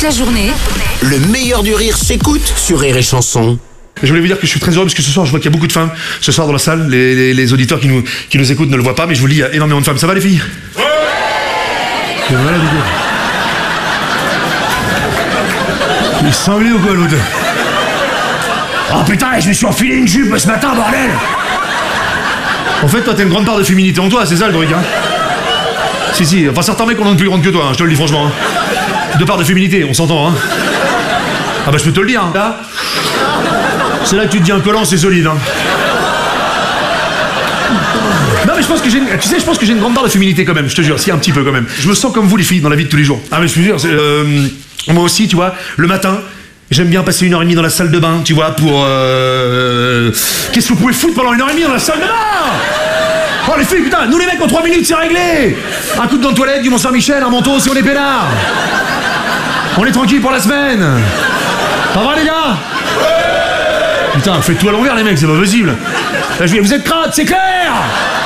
la journée, Le meilleur du rire s'écoute sur Rire et Chanson. Je voulais vous dire que je suis très heureux parce que ce soir, je vois qu'il y a beaucoup de femmes. Ce soir dans la salle, les auditeurs qui nous écoutent ne le voient pas, mais je vous le dis, il y a énormément de femmes. Ça va les filles? Ouais. Voilà, du coup. Il est cinglé ou quoi l'autre? Oh putain, je me suis enfilé une jupe ce matin, bordel! En fait, toi, t'as une grande part de féminité en toi, c'est ça le truc, hein? Si, enfin certains mecs ont une plus grande que toi, hein, je te le dis franchement. Hein. Deux parts de féminité, on s'entend, hein? Ah bah je peux te le dire, hein. Là, c'est là que tu te dis un collant, c'est solide, hein. Non mais je pense que j'ai une grande part de féminité quand même, je te jure, si un petit peu quand même. Je me sens comme vous les filles dans la vie de tous les jours. Ah mais je te jure, moi aussi, tu vois, le matin, j'aime bien passer 1h30 dans la salle de bain, tu vois, pour Qu'est-ce que vous pouvez foutre pendant 1h30 dans la salle de bain? Oh les filles, putain, nous les mecs en 3 minutes c'est réglé. Un coup de dent de toilette, du Mont-Saint-Michel, un manteau si on est peinard. On est tranquille pour la semaine. Ça va les gars? Putain, faites tout à l'envers les mecs, c'est pas possible. Là, vous êtes crades, c'est clair.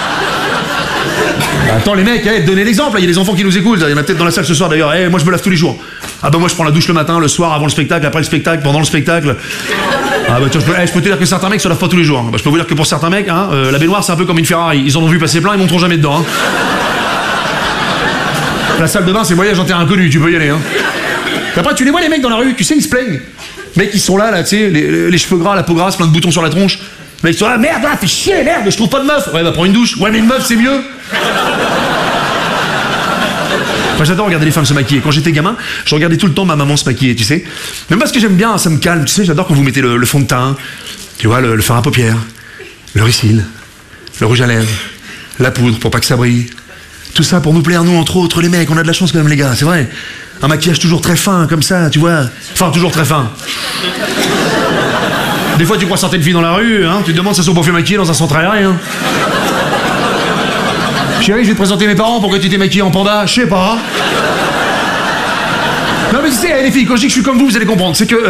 Attends les mecs, donnez l'exemple, il y a des enfants qui nous écoutent, il y en a peut-être dans la salle ce soir d'ailleurs. Moi je me lave tous les jours. Ah bah moi je prends la douche le matin, le soir, avant le spectacle, après le spectacle, pendant le spectacle. Ah bah tiens, je peux te dire que certains mecs se lavent pas tous les jours. Bah, je peux vous dire que pour certains mecs, la baignoire c'est un peu comme une Ferrari. Ils en ont vu passer plein, ils monteront jamais dedans. Hein. La salle de bain c'est voyage en terre inconnue, tu peux y aller. Hein. Après tu les vois les mecs dans la rue, tu sais ils se plaignent. Les mecs ils sont là, tu sais, les cheveux gras, la peau grasse, plein de boutons sur la tronche. Les mecs ils sont là, merde, fais chier, merde, je trouve pas de meuf. Ouais bah prends une douche. Ouais mais une meuf c'est mieux. Moi j'adore regarder les femmes se maquiller. Quand j'étais gamin, je regardais tout le temps ma maman se maquiller, tu sais. Même parce que j'aime bien, ça me calme, tu sais, j'adore quand vous mettez le fond de teint, tu vois, le fard à paupières, le ricil, le rouge à lèvres, la poudre pour pas que ça brille. Tout ça pour nous plaire, nous, entre autres, les mecs, on a de la chance quand même les gars, c'est vrai. Un maquillage toujours très fin, comme ça, tu vois. Enfin, toujours très fin. Des fois tu crois certaines filles dans la rue, hein, tu te demandes si elles sont pas fait maquiller dans un centre aérien. Chérie, je vais te présenter mes parents pour que tu t'es maquillée en panda, je sais pas. Non mais tu sais, les filles, quand je dis que je suis comme vous allez comprendre, c'est que...